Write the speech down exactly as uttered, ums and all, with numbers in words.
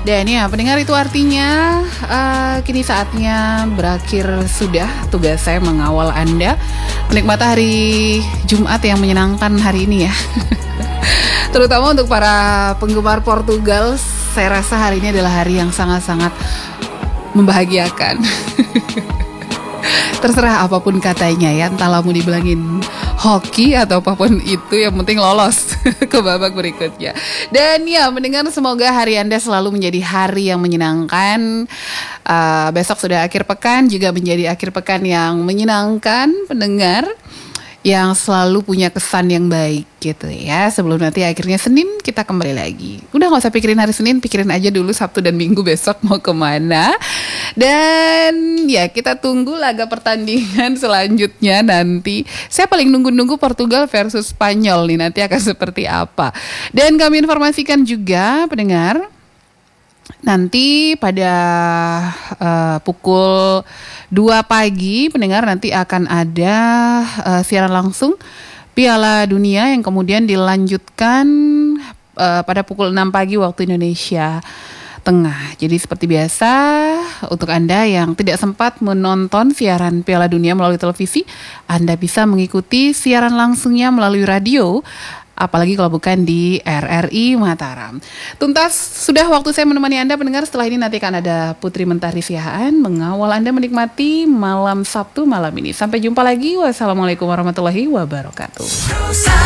Dan ya pendengar, itu artinya uh, kini saatnya berakhir sudah tugas saya mengawal Anda menikmati hari Jumat yang menyenangkan hari ini ya. Terutama untuk para penggemar Portugal, saya rasa hari ini adalah hari yang sangat-sangat membahagiakan. Terserah apapun katanya ya, entahlah mau dibilangin hoki atau apapun itu, yang penting lolos ke babak berikutnya. Dan ya mendengar, semoga hari Anda selalu menjadi hari yang menyenangkan. uh, Besok sudah akhir pekan, juga menjadi akhir pekan yang menyenangkan pendengar, yang selalu punya kesan yang baik gitu ya. Sebelum nanti akhirnya Senin kita kembali lagi. Udah gak usah pikirin hari Senin, pikirin aja dulu Sabtu dan Minggu besok mau kemana. Dan ya kita tunggu laga pertandingan selanjutnya nanti. Saya paling nunggu-nunggu Portugal versus Spanyol nih, nanti akan seperti apa. Dan kami informasikan juga pendengar, nanti pada uh, pukul dua pagi pendengar nanti akan ada uh, siaran langsung Piala Dunia yang kemudian dilanjutkan uh, pada pukul enam pagi waktu Indonesia Tengah. Jadi seperti biasa, untuk Anda yang tidak sempat menonton siaran Piala Dunia melalui televisi, Anda bisa mengikuti siaran langsungnya melalui radio, apalagi kalau bukan di R R I Mataram. Tuntas sudah waktu saya menemani Anda pendengar. Setelah ini nanti akan ada Putri Mentari Siahaan mengawal Anda menikmati malam Sabtu malam ini. Sampai jumpa lagi. Wassalamualaikum warahmatullahi wabarakatuh.